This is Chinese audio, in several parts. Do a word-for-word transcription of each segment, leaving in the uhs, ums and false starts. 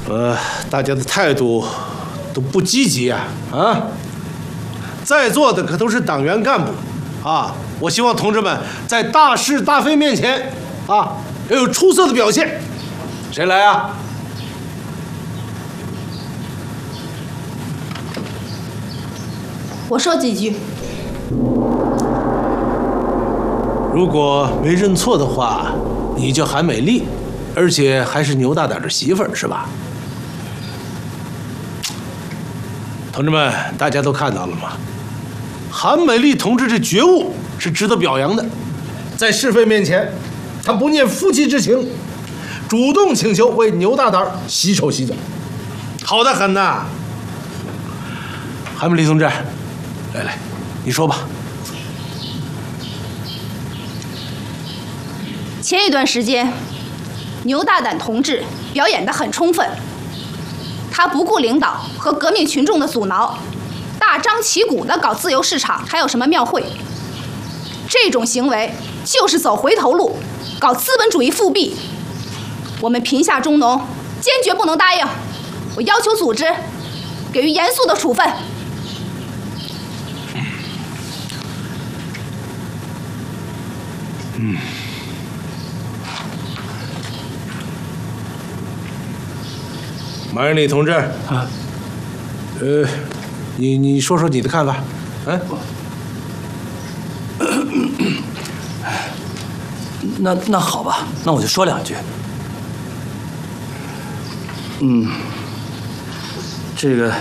呃，大家的态度都不积极啊！啊，在座的可都是党员干部，啊，我希望同志们在大是大非面前，啊，要有出色的表现。谁来啊？ 我说几句。 如果没认错的话，你叫韩美丽，而且还是牛大胆的媳妇儿，是吧？同志们，大家都看到了吗？韩美丽同志这觉悟是值得表扬的，在是非面前，她不念夫妻之情，主动请求为牛大胆洗手洗脚，好得很呐！韩美丽同志，来来，你说吧。 前一段时间，牛大胆同志表演得很充分，他不顾领导和革命群众的阻挠，大张旗鼓地搞自由市场，还有什么庙会，这种行为就是走回头路，搞资本主义复辟。我们贫下中农坚决不能答应，我要求组织给予严肃的处分。 嗯。马永礼同志啊，呃，你你说说你的看法，嗯、 啊？那那好吧，那我就说两句。嗯，这个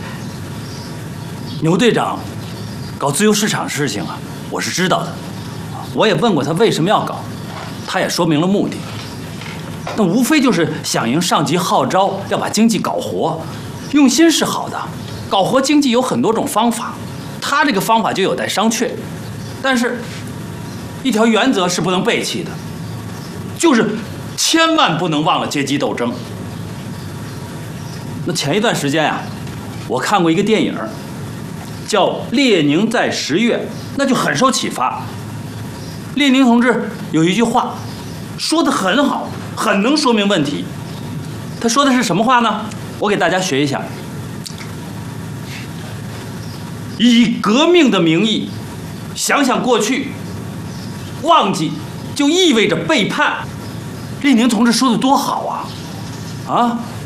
牛队长搞自由市场事情啊，我是知道的，我也问过他为什么要搞，他也说明了目的。那无非就是响应上级号召，要把经济搞活，用心是好的，搞活经济有很多种方法，他这个方法就有待商榷。但是，一条原则是不能背弃的，就是千万不能忘了阶级斗争。那前一段时间呀，我看过一个电影，叫《列宁在十月》，那就很受启发。列宁同志有一句话，说得很好。很能说明问题。他说的是什么话呢？我给大家学一下：以革命的名义想想过去，忘记就意味着背叛。列宁同志说的多好啊！啊，